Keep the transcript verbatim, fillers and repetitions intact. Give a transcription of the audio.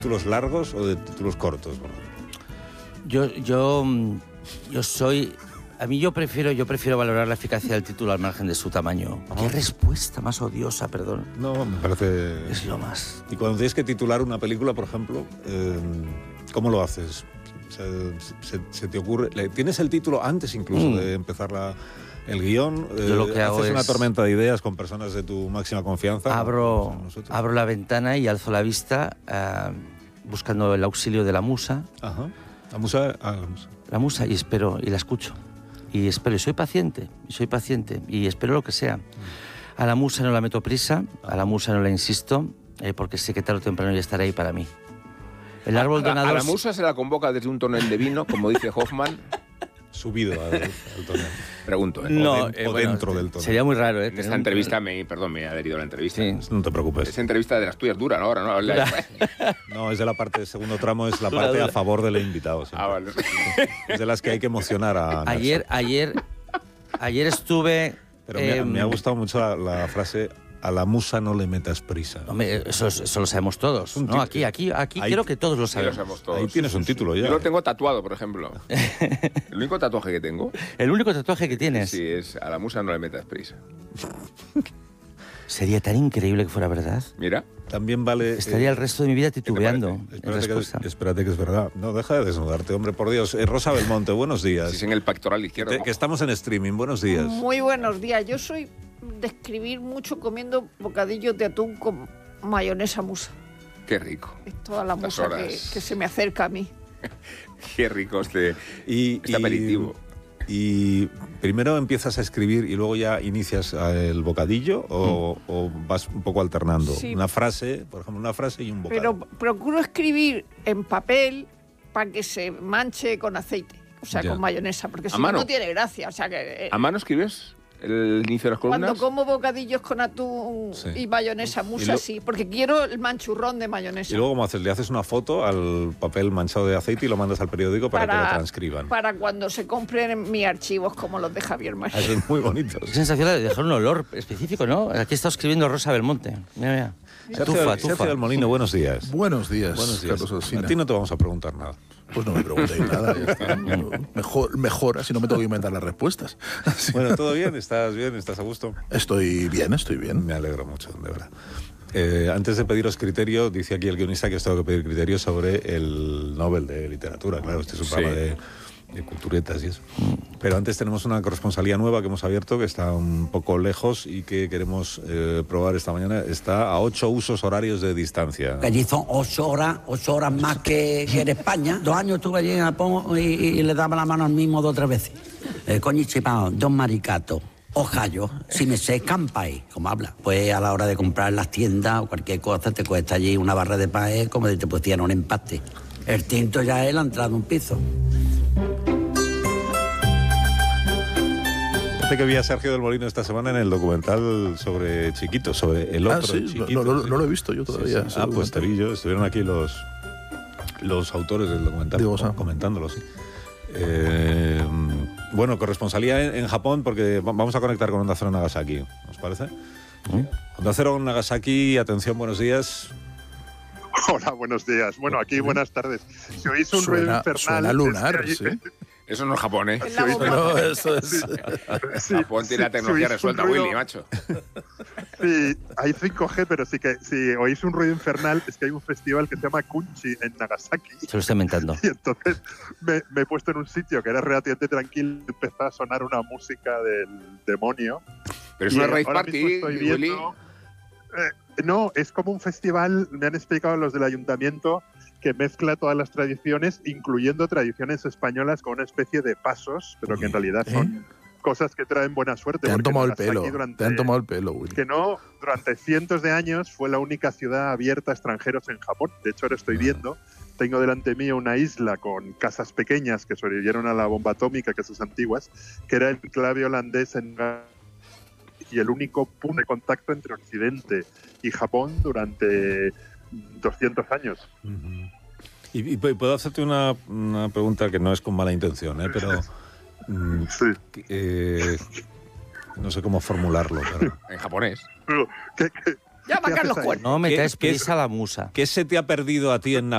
¿Títulos largos o de títulos cortos? Bueno. Yo, yo, yo soy... A mí yo prefiero, yo prefiero valorar la eficacia del título al margen de su tamaño. Ajá. Qué respuesta más odiosa, perdón. No, me parece... Es lo más. Y cuando tienes que titular una película, por ejemplo, eh, ¿cómo lo haces? Se, se, se te ocurre... ¿Tienes el título antes incluso mm. de empezar la, el guión? Yo lo que eh, hago ¿Haces es... una tormenta de ideas con personas de tu máxima confianza? Abro, abro la ventana y alzo la vista uh, buscando el auxilio de la musa. Ajá. La musa... Ah, la musa. La musa y espero, y la escucho. Y espero, y soy paciente, y soy paciente, y espero lo que sea. A la musa no la meto prisa, a la musa no la insisto, eh, porque sé que tarde o temprano ya estará ahí para mí. El árbol a, donador... A la musa se la convoca desde un tonel de vino, como dice Hoffman. Subido al, al tonel. Pregunto, ¿eh? No, o, de, eh, o bueno, dentro del tonel. Sería muy raro, ¿eh? En esta entrevista, me, perdón, me he adherido a la entrevista. Sí. No te preocupes. Esa entrevista de las tuyas dura, ¿no? Ahora, ¿no? La... No, es de la parte, el segundo tramo es la parte dura. A favor del invitado. Siempre. Ah, vale. Es de las que hay que emocionar a... Ayer, ayer, ayer estuve... Pero eh, me, me ha gustado mucho la, la frase... A la musa no le metas prisa. Hombre, eso, eso lo sabemos todos, ¿no? Aquí, aquí, aquí ahí, creo que todos lo sabemos. Sí, lo sabemos todos. Ahí tienes un título ya. Yo lo tengo tatuado, por ejemplo. El único tatuaje que tengo... ¿El único tatuaje que tienes? Sí, es a la musa no le metas prisa. Sería tan increíble que fuera verdad. Mira. También vale... Estaría eh, el resto de mi vida titubeando. Espérate que, espérate que es verdad. No, deja de desnudarte, hombre, por Dios. Eh, Rosa Belmonte, buenos días. Sí, es en el pectoral izquierdo. Que, que estamos en streaming, buenos días. Muy buenos días. Yo soy de escribir mucho comiendo bocadillos de atún con mayonesa musa. Qué rico. Es toda la musa que, que se me acerca a mí. Qué rico este, y, este aperitivo. Y, y primero empiezas a escribir y luego ya inicias el bocadillo o, mm. o vas un poco alternando. Sí. Una frase, por ejemplo, una frase y un bocado. Pero procuro escribir en papel para que se manche con aceite, o sea, ya. con mayonesa, porque si no, no tiene gracia. O sea, que, eh, ¿A mano escribes el inicio de las columnas? Cuando como bocadillos con atún sí. y mayonesa musa, lo... sí, porque quiero el manchurrón de mayonesa. ¿Y luego cómo haces? ¿Le haces una foto al papel manchado de aceite y lo mandas al periódico para, para que lo transcriban? Para cuando se compren mis archivos como los de Javier María. Eso es muy bonito. Es sensacional de dejar un olor específico, ¿no? Aquí está escribiendo Rosa Belmonte. Mira, mira. Sergio, tufa, tufa. Sergio del Molino, buenos días. Buenos días. Buenos días. Carlos A ti no te vamos a preguntar nada. Pues no me preguntéis nada. Ya está. Mejor, mejor, así no me tengo que inventar las respuestas. Así. Bueno, ¿todo bien? ¿Estás bien? ¿Estás a gusto? Estoy bien, estoy bien. Me alegro mucho, de verdad. Eh, antes de pediros criterio, dice aquí el guionista que os tengo que pedir criterio sobre el Nobel de Literatura. Claro, este es un sí. programa de, de culturetas y eso. Pero antes tenemos una corresponsalía nueva que hemos abierto, que está un poco lejos y que queremos eh, probar esta mañana. Está a ocho usos horarios de distancia. Allí son ocho horas, ocho horas más que, que en España. Dos años estuve allí en Japón y, y le daba la mano al mismo dos o tres veces. Eh, Konnichiwa, don maricato. Ojallo, si me sé campai, como habla. Pues a la hora de comprar en las tiendas o cualquier cosa, te cuesta allí una barra de pan como si te pusieran un empaste. El tinto ya es la entrada de un piso. Que vi a Sergio del Molino esta semana en el documental sobre Chiquito, sobre el otro ah, sí, Chiquito. No, no, no lo he visto yo todavía. Sí, sí. Ah, pues te vi yo. Estuvieron aquí los, los autores del documental Digo, com, comentándolo, sí. Eh, bueno, corresponsalía en, en Japón, porque vamos a conectar con Onda Cero Nagasaki, ¿os parece? ¿Sí? Onda Cero Nagasaki, atención, buenos días. Hola, buenos días. Bueno, aquí buenas tardes. Si oís un ruido infernal... Suena lunar, es que, sí. Eso no es Japón, ¿eh? Si oís, no, eso es... Sí, Japón tiene la tecnología si resuelta, ruido, Willy, macho. Sí, hay cinco G, pero sí que si oís un ruido infernal es que hay un festival que se llama Kunchi en Nagasaki. Se lo estoy inventando. Y entonces me, me he puesto en un sitio que era relativamente tranquilo y empezó a sonar una música del demonio. Pero es una rave party, Willy. Eh, no, es como un festival, me han explicado los del ayuntamiento, que mezcla todas las tradiciones, incluyendo tradiciones españolas con una especie de pasos, pero que en realidad son ¿Eh? cosas que traen buena suerte. Te han tomado el pelo, durante, te han tomado el pelo, Willy. Que no, durante cientos de años fue la única ciudad abierta a extranjeros en Japón. De hecho, ahora estoy viendo, tengo delante mío una isla con casas pequeñas que sobrevivieron a la bomba atómica, casas antiguas, que era el enclave holandés en y el único punto de contacto entre Occidente y Japón durante doscientos años. Uh-huh. y, y puedo hacerte una, una pregunta que no es con mala intención, ¿eh? Pero mm, sí. eh, no sé cómo formularlo. Pero... en japonés. ¿Qué, qué, Llama a Carlos Cuerno. No me traes prisa la musa. ¿Qué se te ha perdido a ti en